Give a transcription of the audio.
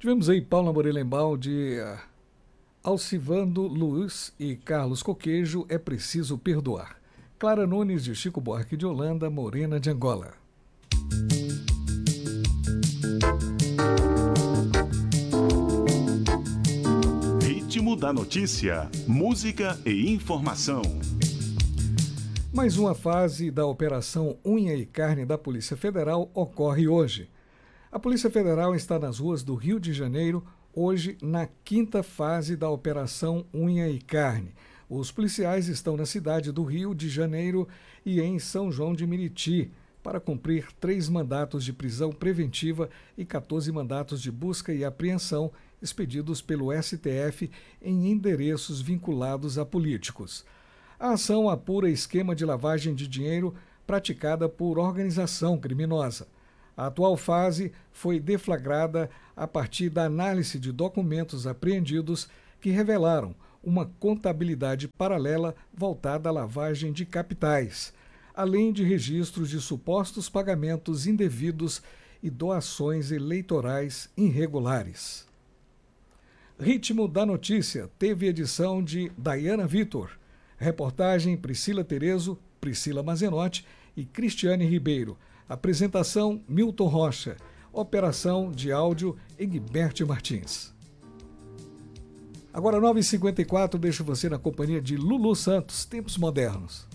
Tivemos aí Paula Morelenbaum de Alcivando Luz e Carlos Coquejo, É Preciso Perdoar. Clara Nunes de Chico Buarque de Holanda, Morena de Angola. Ritmo da notícia, música e informação. Mais uma fase da Operação Unha e Carne da Polícia Federal ocorre hoje. A Polícia Federal está nas ruas do Rio de Janeiro, hoje na quinta fase da Operação Unha e Carne. Os policiais estão na cidade do Rio de Janeiro e em São João de Meriti para cumprir 3 mandatos de prisão preventiva e 14 mandatos de busca e apreensão expedidos pelo STF em endereços vinculados a políticos. A ação apura esquema de lavagem de dinheiro praticada por organização criminosa. A atual fase foi deflagrada a partir da análise de documentos apreendidos que revelaram uma contabilidade paralela voltada à lavagem de capitais, além de registros de supostos pagamentos indevidos e doações eleitorais irregulares. Ritmo da Notícia teve edição de Dayana Vitor, reportagem Priscila Terezo, Priscila Mazenotti e Cristiane Ribeiro. Apresentação Milton Rocha. Operação de áudio Egbert Martins. Agora 9h54, deixo você na companhia de Lulu Santos, Tempos Modernos.